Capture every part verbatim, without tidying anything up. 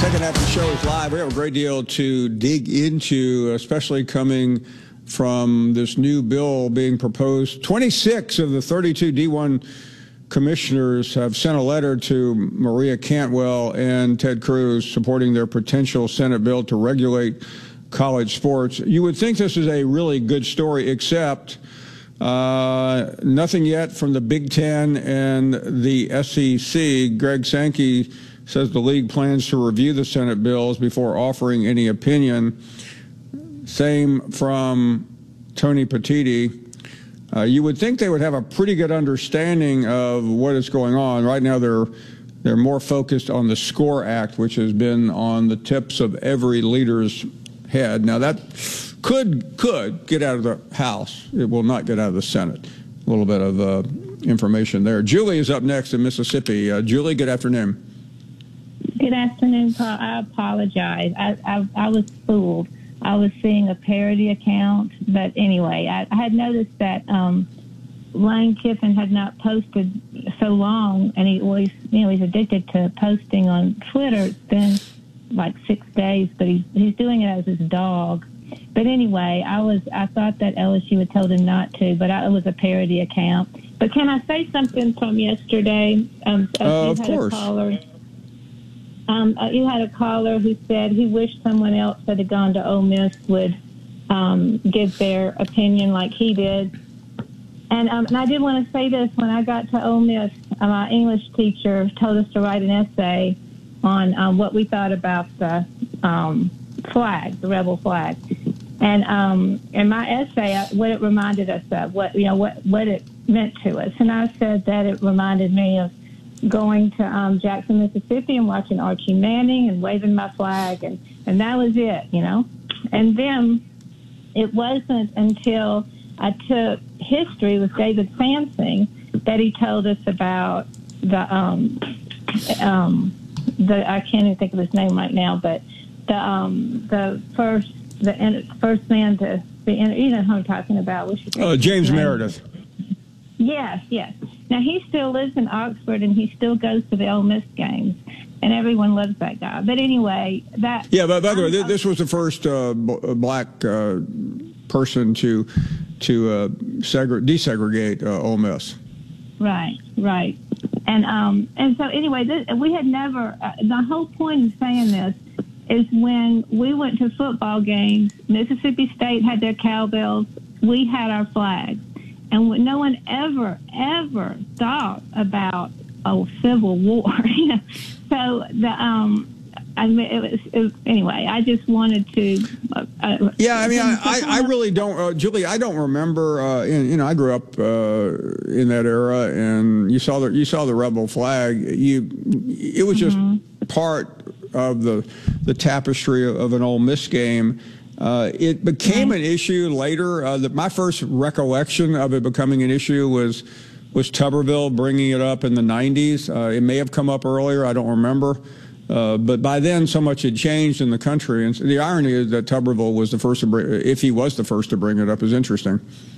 Second half of the show is live. We have a great deal to dig into, especially coming from this new bill being proposed. twenty-six of the thirty-two D one commissioners have sent a letter to Maria Cantwell and Ted Cruz supporting their potential Senate bill to regulate college sports. You would think this is a really good story, except uh, nothing yet from the Big Ten and the S E C. Greg Sankey says the league plans to review the Senate bills before offering any opinion. Same from Tony Petitti. Uh, you would think they would have a pretty good understanding of what is going on. Right now they're they're more focused on the SCORE Act, which has been on the tips of every leader's head. Now that could could get out of the House. It will not get out of the Senate. A little bit of uh, information there. Julie is up next in Mississippi. Uh, Julie, good afternoon. Good afternoon, Paul. I apologize. I, I, I was fooled. I was seeing a parody account, but anyway, I, I had noticed that um, Lane Kiffin had not posted so long, and he always, you know, he's addicted to posting on Twitter. It's been like six days, but he's he's doing it as his dog. But anyway, I was I thought that L S U had told him not to, but I, it was a parody account. But can I say something from yesterday? Um, uh, of had course. A caller. Um, uh, you had a caller who said he wished someone else that had gone to Ole Miss would um, give their opinion like he did. And, um, and I did want to say this. When I got to Ole Miss, uh, my English teacher told us to write an essay on um, what we thought about the um, flag, the rebel flag. And um, in my essay, I, what it reminded us of, what you know, what, what it meant to us. And I said that it reminded me of going to um, Jackson, Mississippi and watching Archie Manning and waving my flag, and, and that was it, you know. And then it wasn't until I took history with David Sansing that he told us about the, um, um, the I can't even think of his name right now, but the um, the first the first man to be, you know who I'm talking about. We should uh, James Meredith. Yes, yes. Now, he still lives in Oxford, and he still goes to the Ole Miss games, and everyone loves that guy. But anyway, that... Yeah, but by the way, th- this was the first uh, b- black uh, person to to uh, segre- desegregate uh, Ole Miss. Right, right. And um, and so, anyway, this, we had never... Uh, the whole point of saying this is when we went to football games, Mississippi State had their cowbells, we had our flags. And no one ever, ever thought about a civil war. You know? So the um, I mean, it was, it was, anyway. I just wanted to. Uh, yeah, I mean, I, I, I really don't, uh, Julie. I don't remember. Uh, in, you know, I grew up uh, in that era, and you saw the you saw the rebel flag. You, it was just mm-hmm. part of the the tapestry of an Ole Miss game. Uh, it became an issue later. Uh, the, my first recollection of it becoming an issue was was Tuberville bringing it up in the nineties. Uh, it may have come up earlier. I don't remember. Uh, but by then, so much had changed in the country. And the irony is that Tuberville was the first to bring, if he was the first to bring it up, is interesting.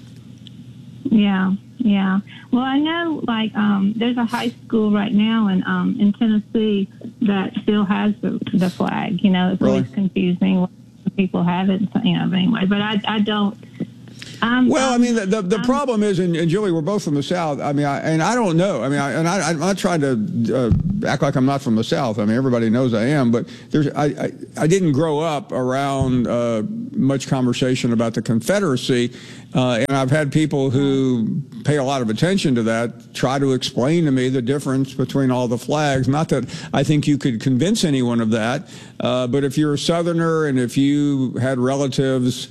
Yeah, yeah. Well, I know, like, um, there's a high school right now in um, in Tennessee that still has the, the flag. You know, it's really? always confusing. People have it, you know, anyway, but I, I don't. Um, well, I mean, the the, the um, problem is, and, and Julie, we're both from the South. I mean, I, and I don't know. I mean, I, and I, I'm not trying to uh, act like I'm not from the South. I mean, everybody knows I am, but there's I I, I didn't grow up around uh, much conversation about the Confederacy, uh, and I've had people who pay a lot of attention to that try to explain to me the difference between all the flags. Not that I think you could convince anyone of that, uh, but if you're a Southerner and if you had relatives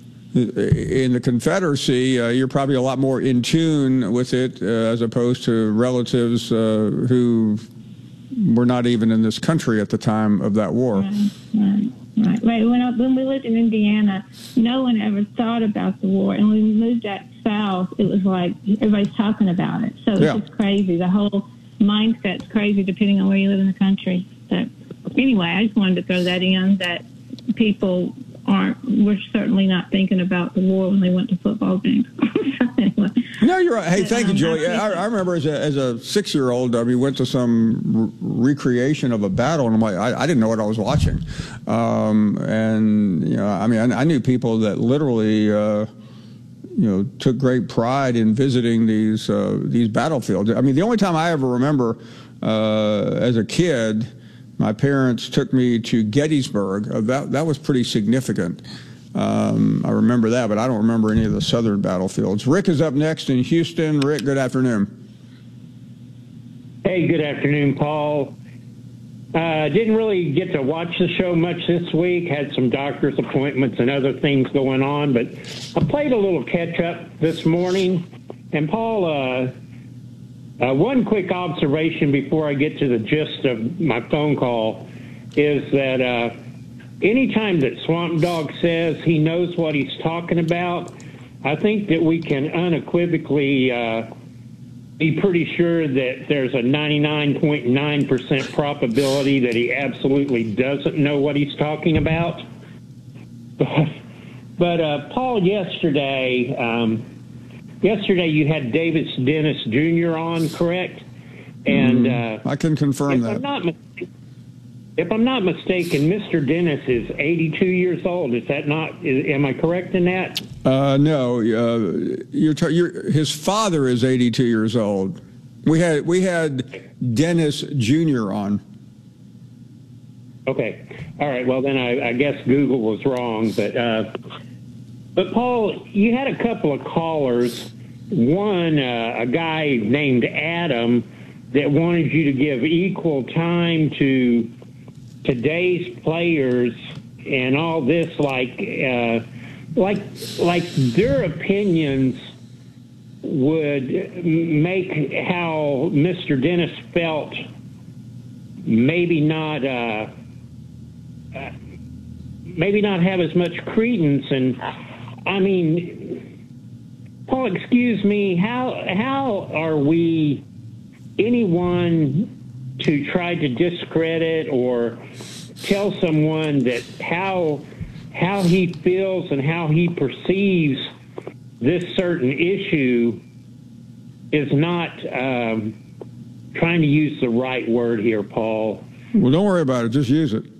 in the Confederacy, uh, you're probably a lot more in tune with it uh, as opposed to relatives uh, who were not even in this country at the time of that war. Right, right, right. right. When, I, when we lived in Indiana, no one ever thought about the war. And when we moved that south, it was like everybody's talking about it. So it's yeah. just crazy. The whole mindset's crazy depending on where you live in the country. So anyway, I just wanted to throw that in, that people aren't, we're certainly not thinking about the war when they went to football games. Anyway. No, you're right. Hey, thank you, Julie. I, I remember as a, as a six-year-old, I mean, went to some re recreation of a battle, and I'm like, I, I didn't know what I was watching. Um, and, you know, I mean, I, I knew people that literally, uh, you know, took great pride in visiting these, uh, these battlefields. I mean, the only time I ever remember uh, as a kid, my parents took me to Gettysburg. Uh, that, that was pretty significant. Um, I remember that, but I don't remember any of the southern battlefields. Rick is up next in Houston. Rick, good afternoon. Hey, good afternoon, Paul. Uh, didn't really get to watch the show much this week. Had some doctor's appointments and other things going on, but I played a little catch-up this morning. And, Paul, uh, uh, one quick observation before I get to the gist of my phone call is that uh, anytime that Swamp Dog says he knows what he's talking about, I think that we can unequivocally uh, be pretty sure that there's a ninety-nine point nine percent probability that he absolutely doesn't know what he's talking about. But, but uh, Paul, yesterday, um, yesterday you had Davis Dennis Junior on, correct? And mm, uh, I can confirm if that. I'm not If I'm not mistaken, Mister Dennis is eighty-two years old. Is that not? Is, am I correct in that? Uh, no, uh, you're, you're, his father is eighty-two years old. We had we had Dennis Junior on. Okay, all right. Well, then I, I guess Google was wrong. But uh, but Paul, you had a couple of callers. One, uh, a guy named Adam, that wanted you to give equal time to today's players and all this, like uh, like like their opinions would make how Mister Dennis felt maybe not uh, uh, maybe not have as much credence. And I mean, Paul, excuse me, how how are we anyone to try to discredit or tell someone that how how he feels and how he perceives this certain issue is not um, trying to use the right word here, Paul. Well, don't worry about it. Just use it.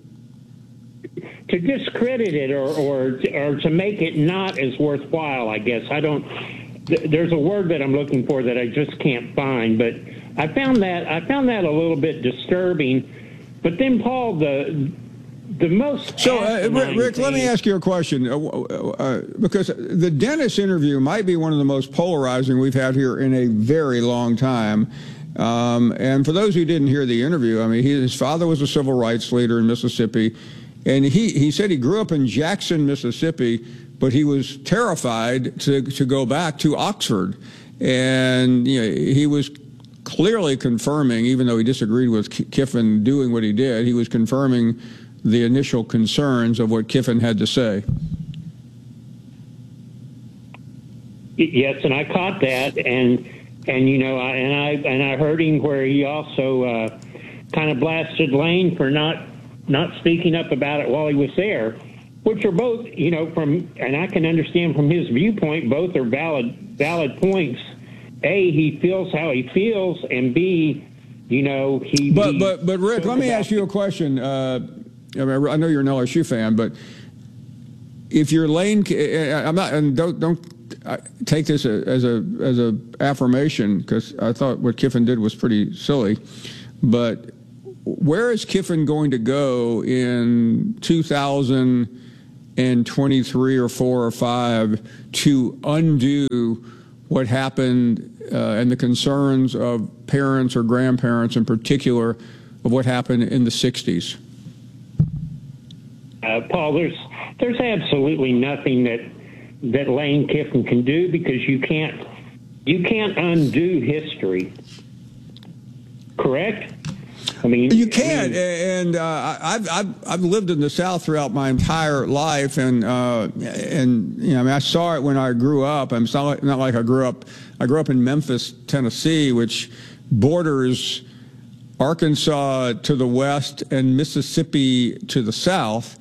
To discredit it or or or to make it not as worthwhile, I guess. I don't. Th there's a word that I'm looking for that I just can't find, but I found that I found that a little bit disturbing. But then, Paul, the the most so uh, Rick, Rick let me ask you a question, uh, uh, because the Dennis interview might be one of the most polarizing we've had here in a very long time. Um, and for those who didn't hear the interview, I mean, he, his father was a civil rights leader in Mississippi, and he he said he grew up in Jackson, Mississippi, but he was terrified to to go back to Oxford, and you know, he was clearly confirming, even though he disagreed with Kiffin doing what he did, he was confirming the initial concerns of what Kiffin had to say. Yes, and I caught that, and and you know, I, and I and I heard him where he also uh, kind of blasted Lane for not not speaking up about it while he was there, which are both, you know, from, and I can understand from his viewpoint, both are valid valid points. A, he feels how he feels, and B, you know, he. But he but but Rick, let me ask you a question. Uh, I, mean, I know you're an L S U fan, but if you're Lane, I'm not, and don't don't take this as a as a affirmation, because I thought what Kiffin did was pretty silly. But where is Kiffin going to go in two thousand twenty-three or four or five to undo what happened uh, and the concerns of parents or grandparents in particular of what happened in the sixties? Uh, Paul, there's there's absolutely nothing that that Lane Kiffin can do, because you can't you can't undo history. Correct? I mean, you can't. I mean, and uh, I've, I've I've lived in the South throughout my entire life, and uh, and you know, I mean, I saw it when I grew up. I'm not like, not like I grew up. I grew up in Memphis, Tennessee, which borders Arkansas to the west and Mississippi to the south.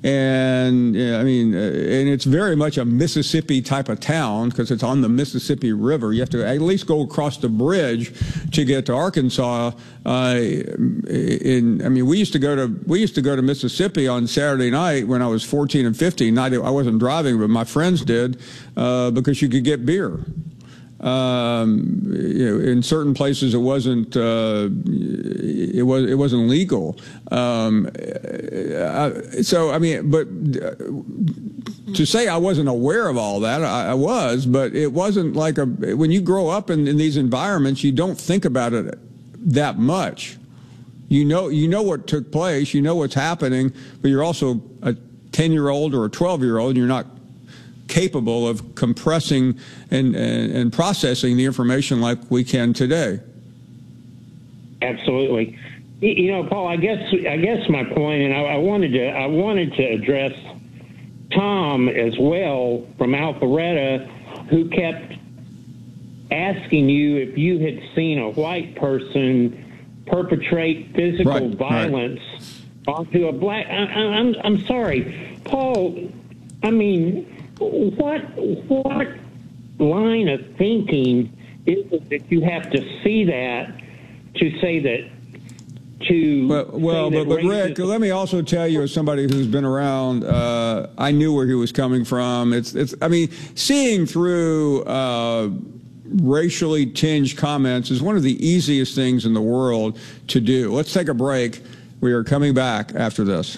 And yeah, I mean, uh, and it's very much a Mississippi type of town because it's on the Mississippi River. You have to at least go across the bridge to get to Arkansas. Uh, in, I mean, we used to go to we used to go to Mississippi on Saturday night when I was fourteen and fifteen. I, I wasn't driving, but my friends did uh, because you could get beer. Um, you know, in certain places it wasn't uh, it was it wasn't legal. Um, I, so I mean, but to say I wasn't aware of all that, I, I was, but it wasn't like a. When you grow up in, in these environments, you don't think about it that much. You know, you know what took place, you know what's happening, but you're also a ten-year-old or a twelve-year-old, and you're not capable of compressing and, and, and processing the information like we can today. Absolutely. You know, Paul, I guess I guess my point, and I, I wanted to I wanted to address Tom as well from Alpharetta, who kept asking you if you had seen a white person perpetrate physical right, violence right. onto a black. I, I, I'm I'm sorry, Paul. I mean, what what line of thinking is it that you have to see that to say that to well, well say but, that but Rick, let me also tell you, as somebody who's been around, uh, I knew where he was coming from. It's it's I mean, seeing through uh, racially tinged comments is one of the easiest things in the world to do. Let's take a break. We are coming back after this.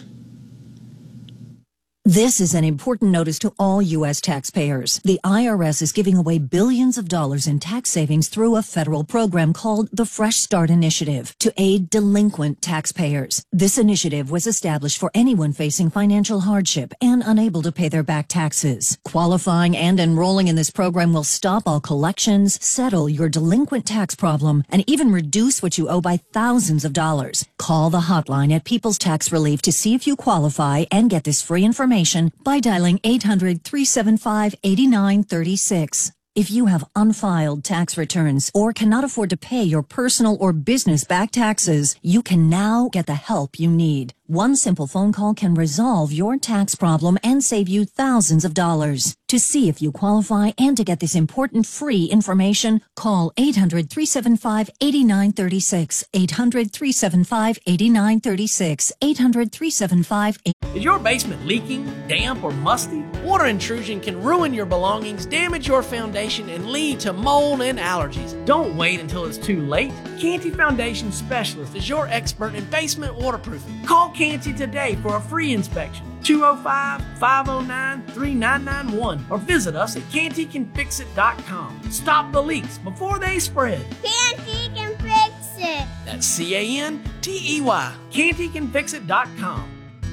This is an important notice to all U S taxpayers. The I R S is giving away billions of dollars in tax savings through a federal program called the Fresh Start Initiative to aid delinquent taxpayers. This initiative was established for anyone facing financial hardship and unable to pay their back taxes. Qualifying and enrolling in this program will stop all collections, settle your delinquent tax problem, and even reduce what you owe by thousands of dollars. Call the hotline at People's Tax Relief to see if you qualify and get this free information by dialing eight hundred, three seven five, eight nine three six. If you have unfiled tax returns or cannot afford to pay your personal or business back taxes, you can now get the help you need. One simple phone call can resolve your tax problem and save you thousands of dollars. To see if you qualify and to get this important free information, call eight hundred, three seven five, eight nine three six, eight hundred, three seven five, eight nine three six, eight hundred, three seven five, eight nine three six. Is your basement leaking, damp, or musty? Water intrusion can ruin your belongings, damage your foundation, and lead to mold and allergies. Don't wait until it's too late. Canty Foundation Specialist is your expert in basement waterproofing. Call Canty today for a free inspection. two oh five, five oh nine, three nine nine one or visit us at canty can fix it dot com. Stop the leaks before they spread. Canty can fix it. That's C A N T E Y. canty can fix it dot com.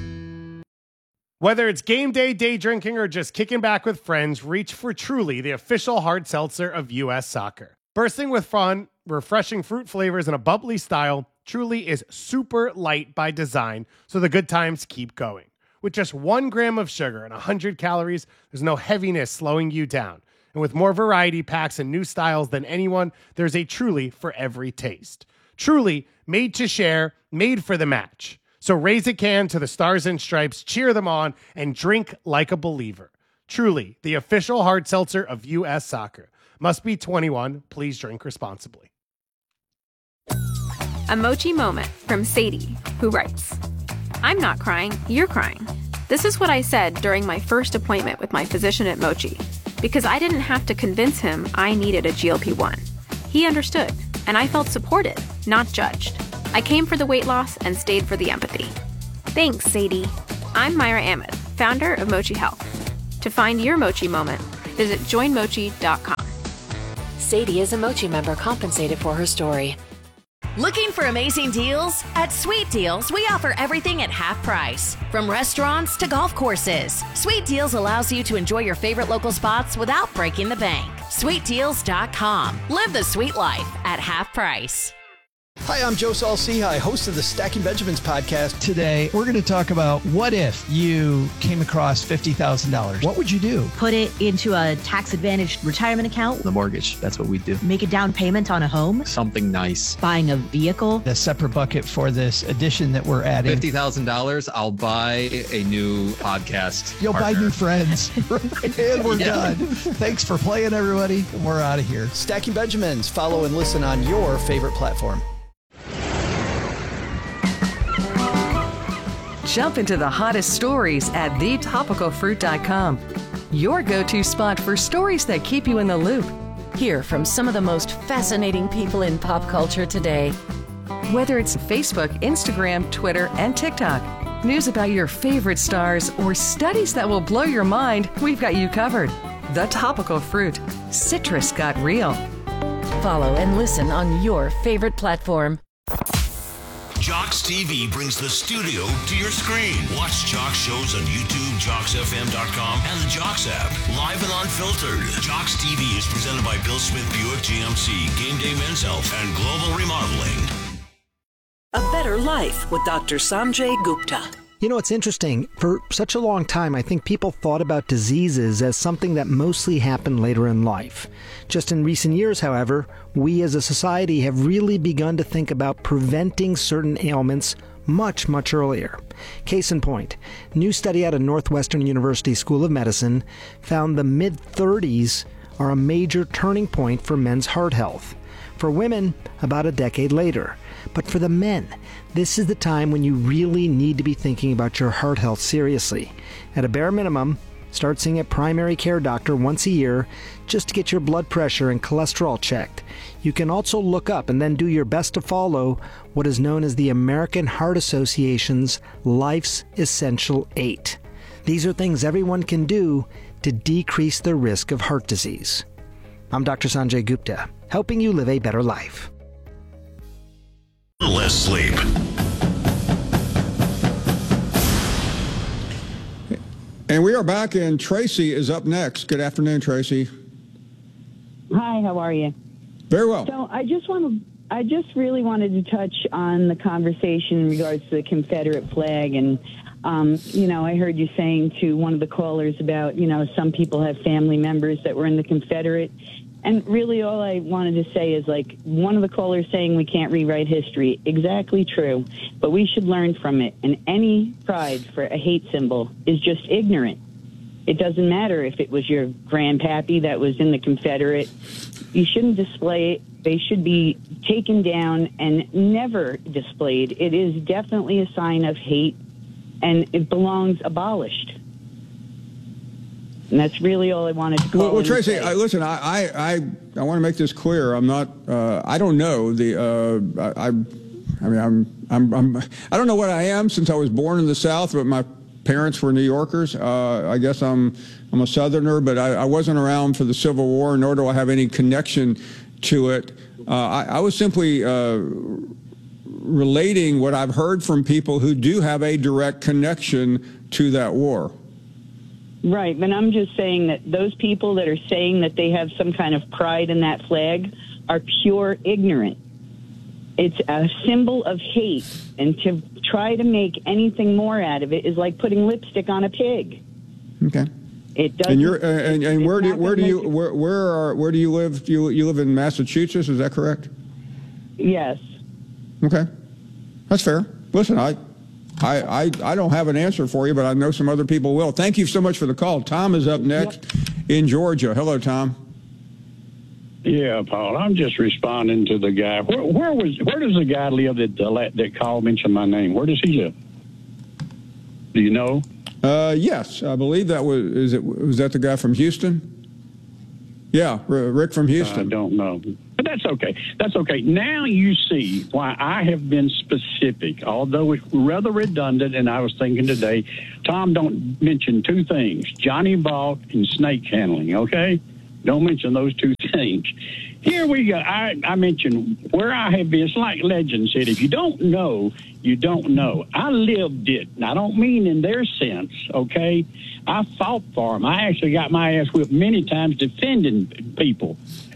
Whether it's game day, day drinking, or just kicking back with friends, reach for Truly, the official hard seltzer of U S Soccer. Bursting with fun, refreshing fruit flavors, and a bubbly style, Truly is super light by design, so the good times keep going. With just one gram of sugar and one hundred calories, there's no heaviness slowing you down. And with more variety packs and new styles than anyone, there's a Truly for every taste. Truly, made to share, made for the match. So raise a can to the Stars and Stripes, cheer them on, and drink like a believer. Truly, the official hard seltzer of U S Soccer. Must be twenty-one. Please drink responsibly. A Mochi moment from Sadie, who writes, I'm not crying, you're crying. This is what I said during my first appointment with my physician at Mochi, because I didn't have to convince him I needed a G L P one. He understood, and I felt supported, not judged. I came for the weight loss and stayed for the empathy. Thanks, Sadie. I'm Myra Ahmed, founder of Mochi Health. To find your Mochi moment, visit join mochi dot com. Sadie is a Mochi member compensated for her story. Looking for amazing deals? At Sweet Deals, we offer everything at half price. From restaurants to golf courses, Sweet Deals allows you to enjoy your favorite local spots without breaking the bank. sweet deals dot com. Live the sweet life at half price. Hi, I'm Joe Saul-Sehy, host of the Stacking Benjamins podcast. Today, we're going to talk about what if you came across fifty thousand dollars. What would you do? Put it into a tax-advantaged retirement account. The mortgage, that's what we do. Make a down payment on a home. Something nice. Buying a vehicle. A separate bucket for this addition that we're adding. fifty thousand dollars, I'll buy a new podcast You'll partner. buy new friends. And we're yeah. done. Thanks for playing, everybody. We're out of here. Stacking Benjamins. Follow and listen on your favorite platform. Jump into the hottest stories at the topical fruit dot com. Your go-to spot for stories that keep you in the loop. Hear from some of the most fascinating people in pop culture today. Whether it's Facebook, Instagram, Twitter, and TikTok, news about your favorite stars, or studies that will blow your mind, we've got you covered. The Topical Fruit. Citrus got real. Follow and listen on your favorite platform. Jocks T V brings the studio to your screen. Watch Jocks shows on YouTube, jocks f m dot com, and the Jocks app. Live and unfiltered. Jocks T V is presented by Bill Smith Buick G M C, Game Day Men's Health, and Global Remodeling. A Better Life with Doctor Sanjay Gupta. You know, it's interesting. For such a long time, I think people thought about diseases as something that mostly happened later in life. Just in recent years, however, we as a society have really begun to think about preventing certain ailments much, much earlier. Case in point, new study out of Northwestern University School of Medicine found the mid-thirties are a major turning point for men's heart health. For women, about a decade later. But for the men, this is the time when you really need to be thinking about your heart health seriously. At a bare minimum, start seeing a primary care doctor once a year just to get your blood pressure and cholesterol checked. You can also look up and then do your best to follow what is known as the American Heart Association's Life's Essential Eight. These are things everyone can do to decrease the risk of heart disease. I'm Doctor Sanjay Gupta, helping you live a better life. Less sleep. And we are back, and Tracy is up next. Good afternoon, Tracy. Hi, how are you? Very well. So I just want to, I just really wanted to touch on the conversation in regards to the Confederate flag. And, um, you know, I heard you saying to one of the callers about, you know, some people have family members that were in the Confederate. And really all I wanted to say is, like, one of the callers saying we can't rewrite history. Exactly true. But we should learn from it. And any pride for a hate symbol is just ignorant. It doesn't matter if it was your grandpappy that was in the Confederate. You shouldn't display it. They should be taken down and never displayed. It is definitely a sign of hate, and it belongs abolished. And that's really all I wanted to call. Well, well Tracy, I, listen, I, I, I, I want to make this clear. I'm not. Uh, I don't know the. Uh, I, I mean, I'm, I'm, I'm. I don't know what I am since I was born in the South, but my parents were New Yorkers. Uh, I guess I'm. I'm a Southerner, but I, I wasn't around for the Civil War, nor do I have any connection to it. Uh, I, I was simply uh, relating what I've heard from people who do have a direct connection to that war. Right, but I'm just saying that those people that are saying that they have some kind of pride in that flag are pure ignorant. It's a symbol of hate, and to try to make anything more out of it is like putting lipstick on a pig. Okay. It doesn't. And you're uh, and, and where do where do you where where are where do you live? You you live in Massachusetts? Is that correct? Yes. Okay, that's fair. Listen, I. I, I, I don't have an answer for you, but I know some other people will. Thank you so much for the call. Tom is up next yep. in Georgia. Hello, Tom. Yeah, Paul. I'm just responding to the guy. Where, where was where does the guy live that uh, that called mentioned my name? Where does he live? Do you know? Uh, yes, I believe that was is it was that the guy from Houston? Yeah, Rick from Houston. I don't know. But that's okay. That's okay. Now you see why I have been specific, although it's rather redundant, and I was thinking today, Tom, don't mention two things, Johnny Balk and snake handling, okay? Don't mention those two things. Here we go. I, I mentioned where I have been. It's like legend said, if you don't know, you don't know. I lived it, and I don't mean in their sense, okay? I fought for them. I actually got my ass whipped many times defending people.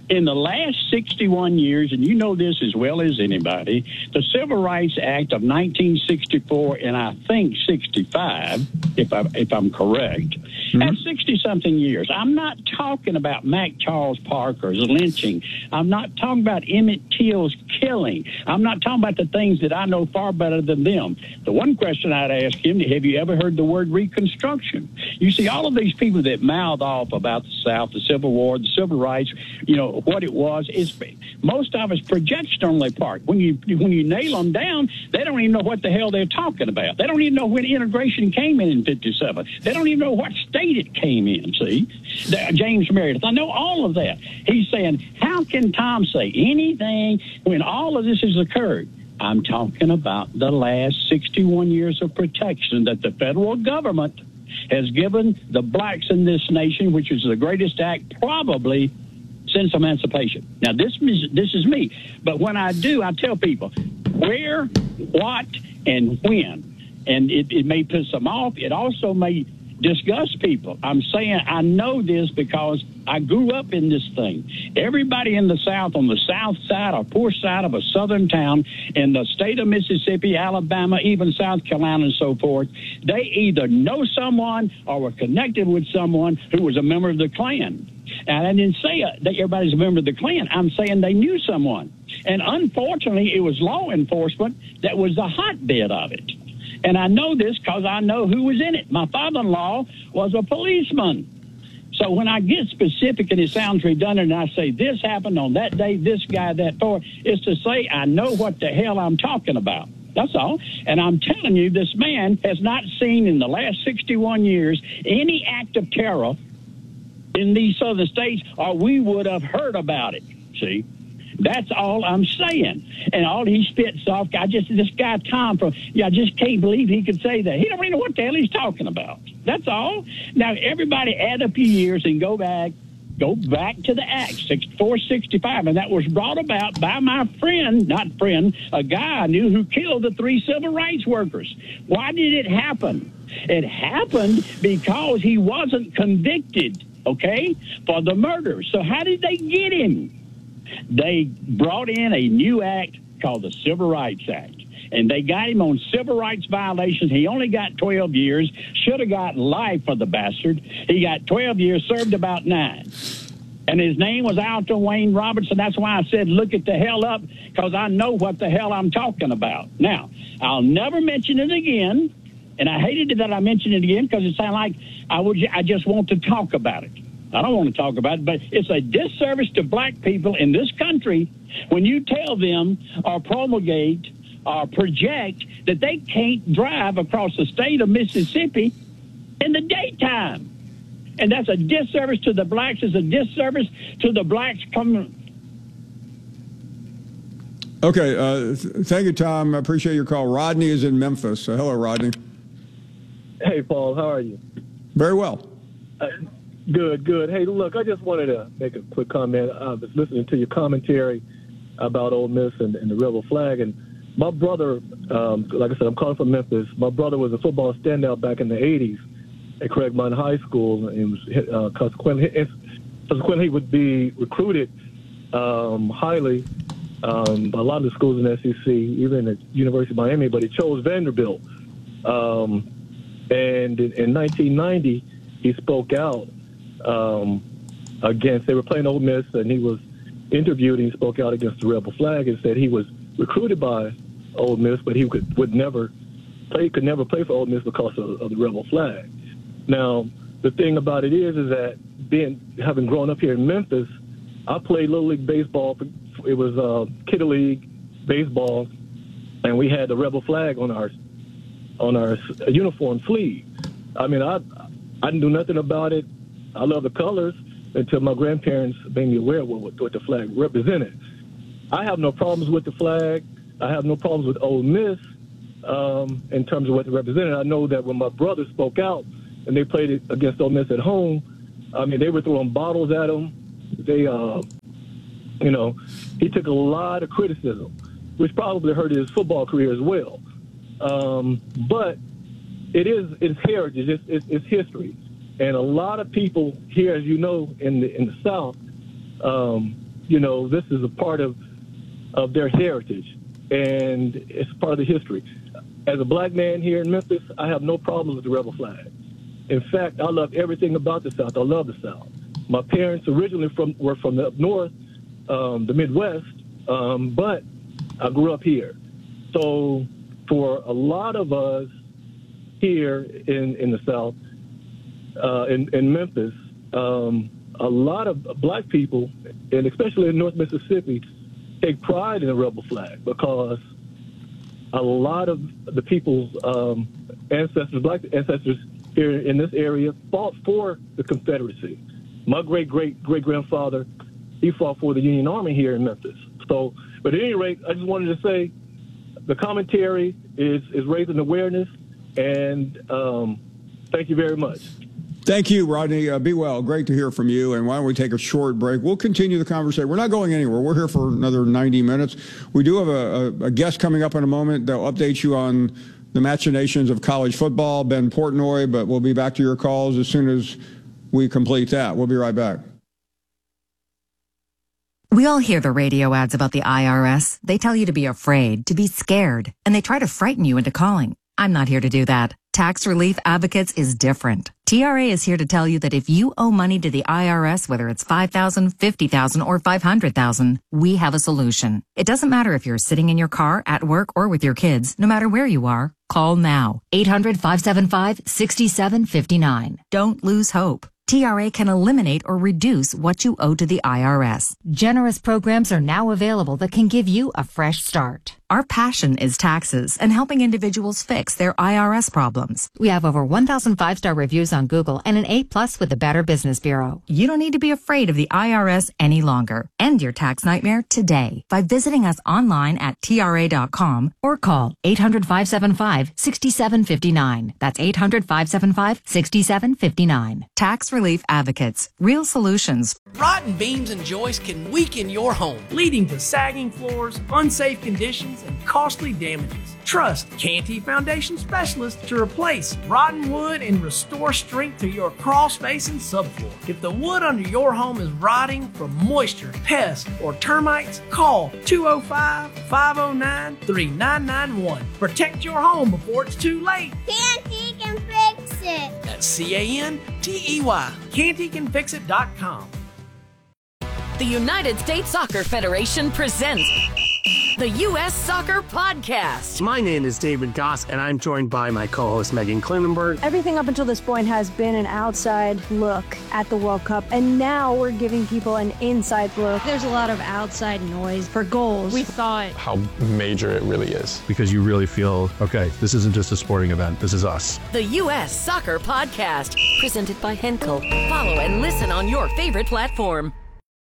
In the last sixty-one years, and you know this as well as anybody, the Civil Rights Act of nineteen sixty-four and I think sixty-five, if, I, if I'm correct, mm-hmm. that's sixty-something years. I'm not talking about Mac Charles Parker's lynching. I'm not talking about Emmett Till's killing. I'm not talking about the things that I know far better than them. The one question I'd ask him, have you ever heard the word Reconstruction? You see, all of these people that mouth off about the South, the Civil War, the Civil Rights, you know, what it was, is most of us projection on their part. When you when you nail them down, they don't even know what the hell they're talking about. They don't even know when integration came in in fifty-seven. They don't even know what state it came in, see? The, James Meredith, I know all of that. He's saying, how can Tom say anything when all of this has occurred? I'm talking about the last sixty-one years of protection that the federal government has given the blacks in this nation, which is the greatest act probably since emancipation. Now, this is, this is me. But when I do, I tell people where, what, and when. And it, it may piss them off. It also may disgust people. I'm saying I know this because I grew up in this thing. Everybody in the South, on the south side or poor side of a southern town in the state of Mississippi, Alabama, even South Carolina and so forth, they either know someone or were connected with someone who was a member of the Klan. And I didn't say that everybody's a member of the Klan. I'm saying they knew someone. And unfortunately, it was law enforcement that was the hotbed of it. And I know this because I know who was in it. My father-in-law was a policeman. So when I get specific and it sounds redundant and I say this happened on that day, this guy, that for, it's to say I know what the hell I'm talking about. That's all. And I'm telling you, this man has not seen in the last sixty-one years any act of terror in these southern states, or we would have heard about it. See? That's all I'm saying. And all he spits off, I just, this guy, Tom, from, yeah, I just can't believe he could say that. He don't even know what the hell he's talking about. That's all. Now, everybody add up your years and go back, go back to the Act, four sixty-five, and that was brought about by my friend, not friend, a guy I knew who killed the three civil rights workers. Why did it happen? It happened because he wasn't convicted, okay, for the murder. So how did they get him? They brought in a new act called the Civil Rights Act, and they got him on civil rights violations. He only got twelve years, should have got life for the bastard. He got twelve years, served about nine. And his name was Alton Wayne Robertson. That's why I said, look it the hell up, because I know what the hell I'm talking about. Now, I'll never mention it again, and I hated that I mentioned it again because it sounded like I would. I just want to talk about it. I don't want to talk about it, but it's a disservice to black people in this country when you tell them or promulgate or project that they can't drive across the state of Mississippi in the daytime. And that's a disservice to the blacks. It's a disservice to the blacks coming. Okay. Uh, th- thank you, Tom. I appreciate your call. Rodney is in Memphis. So hello, Rodney. Hey, Paul. How are you? Very well. Uh, Good, good. Hey, look, I just wanted to make a quick comment. I was listening to your commentary about Ole Miss and, and the Rebel flag, and my brother, um, like I said, I'm calling from Memphis. My brother was a football standout back in the eighties at Craigmont High School, and was, uh, consequently, consequently he would be recruited um, highly um, by a lot of the schools in the S E C, even at University of Miami, but he chose Vanderbilt. Um, and in, in nineteen ninety, he spoke out Um, against, they were playing Ole Miss, and he was interviewed, and he spoke out against the Rebel flag and said he was recruited by Ole Miss, but he could, would never play, could never play for Ole Miss because of, of the Rebel flag. Now, the thing about it is, is that being, having grown up here in Memphis, I played Little League baseball. It was uh, Kid League baseball, and we had the Rebel flag on our, on our uniform sleeve. I mean, I, I didn't do nothing about it. I love the colors until my grandparents made me aware of what, what the flag represented. I have no problems with the flag. I have no problems with Ole Miss um, in terms of what it represented. I know that when my brother spoke out and they played it against Ole Miss at home, I mean, they were throwing bottles at him. They, uh, you know, he took a lot of criticism, which probably hurt his football career as well. Um, but it is, it's heritage, it's, it's, it's history. And a lot of people here, as you know, in the in the South, um, you know, this is a part of of their heritage, and it's part of the history. As a black man here in Memphis, I have no problem with the rebel flag. In fact, I love everything about the South. I love the South. My parents originally from were from the up north, um, the Midwest, um, but I grew up here. So for a lot of us here in, in the South, uh, in, in Memphis, um, a lot of black people, and especially in North Mississippi, take pride in the rebel flag because a lot of the people's um, ancestors, black ancestors here in this area, fought for the Confederacy. My great-great-great-grandfather, he fought for the Union Army here in Memphis. So, but at any rate, I just wanted to say the commentary is, is raising awareness, and um, thank you very much. Thank you, Rodney. Uh, be well. Great to hear from you. And why don't we take a short break? We'll continue the conversation. We're not going anywhere. We're here for another ninety minutes. We do have a, a, a guest coming up in a moment that will update you on the machinations of college football, Ben Portnoy, but we'll be back to your calls as soon as we complete that. We'll be right back. We all hear the radio ads about the I R S. They tell you to be afraid, to be scared, and they try to frighten you into calling. I'm not here to do that. Tax Relief Advocates is different. T R A is here to tell you that if you owe money to the I R S, whether it's five thousand dollars, fifty thousand dollars, or five hundred thousand dollars, we have a solution. It doesn't matter if you're sitting in your car, at work, or with your kids. No matter where you are, call now. eight hundred, five seven five, six seven five nine. Don't lose hope. T R A can eliminate or reduce what you owe to the I R S. Generous programs are now available that can give you a fresh start. Our passion is taxes and helping individuals fix their I R S problems. We have over one thousand five-star reviews on Google and an A plus with the Better Business Bureau. You don't need to be afraid of the I R S any longer. End your tax nightmare today by visiting us online at T R A dot com or call eight hundred, five seven five, six seven five nine. That's eight hundred, five seven five, six seven five nine. Tax Relief Advocates. Real solutions. Rotten beams and joists can weaken your home, leading to sagging floors, unsafe conditions, and costly damages. Trust Canty Foundation Specialists to replace rotten wood and restore strength to your crawl space and subfloor. If the wood under your home is rotting from moisture, pests, or termites, call two oh five, five oh nine, three nine nine one. Protect your home before it's too late. Canty can fix it. That's C A N T E Y. Canty can fix it dot com. The United States Soccer Federation presents the U S Soccer Podcast. My name is David Goss, and I'm joined by my co-host Megan Klinenberg. Everything up until this point has been an outside look at the World Cup, and now we're giving people an inside look. There's a lot of outside noise for goals. We thought how major it really is. Because you really feel, okay, this isn't just a sporting event, this is us. The U S Soccer Podcast, presented by Henkel. Follow and listen on your favorite platform.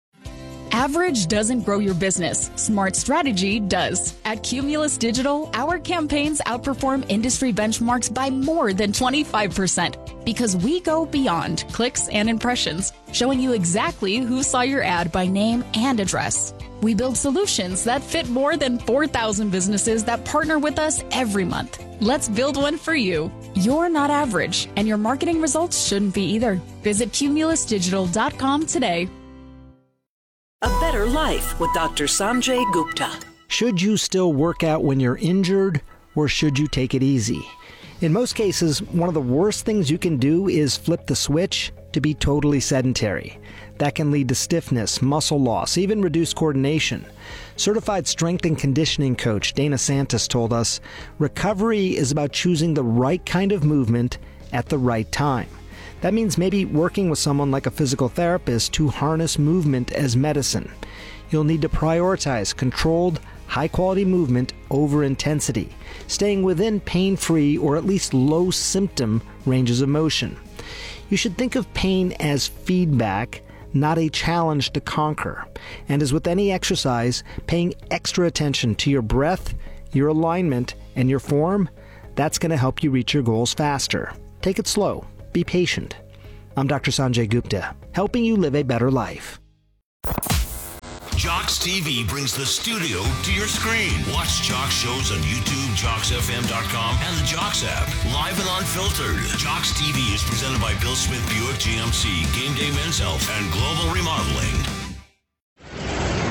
Average doesn't grow your business. Smart strategy does. At Cumulus Digital, our campaigns outperform industry benchmarks by more than twenty-five percent because we go beyond clicks and impressions, showing you exactly who saw your ad by name and address. We build solutions that fit more than four thousand businesses that partner with us every month. Let's build one for you. You're not average, and your marketing results shouldn't be either. Visit cumulus digital dot com today. A Better Life with Doctor Sanjay Gupta. Should you still work out when you're injured, or should you take it easy? In most cases, one of the worst things you can do is flip the switch to be totally sedentary. That can lead to stiffness, muscle loss, even reduced coordination. Certified strength and conditioning coach Dana Santos told us, recovery is about choosing the right kind of movement at the right time. That means maybe working with someone like a physical therapist to harness movement as medicine. You'll need to prioritize controlled, high-quality movement over intensity, staying within pain-free or at least low-symptom ranges of motion. You should think of pain as feedback, not a challenge to conquer. And as with any exercise, paying extra attention to your breath, your alignment, and your form, that's going to help you reach your goals faster. Take it slow. Be patient. I'm Doctor Sanjay Gupta, helping you live a better life. Jocks T V brings the studio to your screen. Watch Jocks shows on YouTube, jocks f m dot com, and the Jocks app. Live and unfiltered. Jocks T V is presented by Bill Smith Buick G M C, Game Day Men's Health, and Global Remodeling.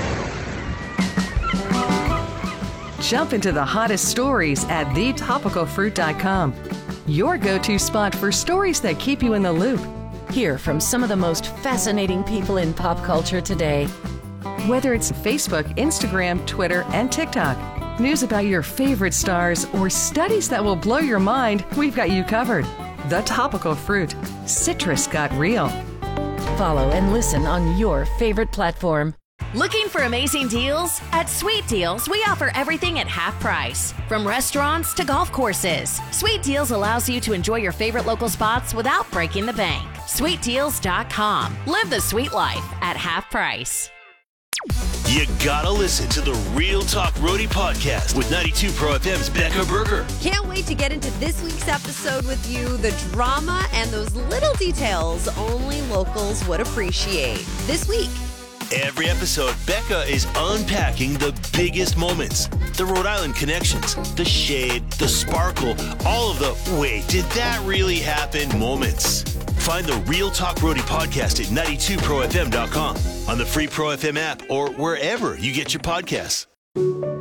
Jump into the hottest stories at the topical fruit dot com. Your go-to spot for stories that keep you in the loop. Hear from some of the most fascinating people in pop culture today. Whether it's Facebook, Instagram, Twitter, and TikTok, news about your favorite stars, or studies that will blow your mind, we've got you covered. The Topical Fruit. Citrus got real. Follow and listen on your favorite platform. Looking for amazing deals? At Sweet Deals, we offer everything at half price. From restaurants to golf courses, Sweet Deals allows you to enjoy your favorite local spots without breaking the bank. sweet deals dot com. Live the sweet life at half price. You gotta listen to the Real Talk Roadie podcast with ninety-two Pro F M's Becca Berger. Can't wait to get into this week's episode with you. The drama and those little details only locals would appreciate. This week. Every episode, Becca is unpacking the biggest moments, the Rhode Island connections, the shade, the sparkle, all of the wait, did that really happen moments. Find the Real Talk Roadie podcast at ninety-two pro f m dot com, on the free Pro F M app, or wherever you get your podcasts.